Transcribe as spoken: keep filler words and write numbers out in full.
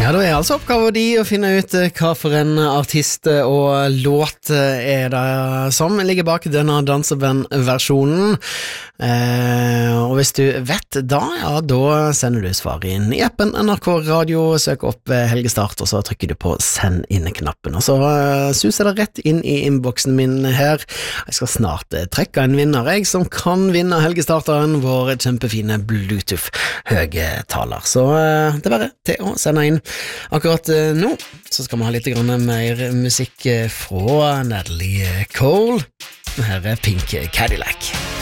Ja, da er altså oppgaven de å finne ut hva for en artist og låt er det som ligger bak denne danseband-versjonen. Eh, og hvis du vet da, ja, da sender du svar inn i appen N R K Radio, søk opp Helgestart, og så trykker du på send inn-knappen, og så uh, suser det rett inn i inboxen min her. Jeg skal snart uh, trekke en vinner, jeg, som kan vinne Helgestarteren, vår kjempefine Bluetooth-høgetaler. Så uh, det er bare til å sende inn. Akkurat uh, nå så skal vi ha litt grann mer musikk fra Natalie Cole. Her er Pink Cadillac.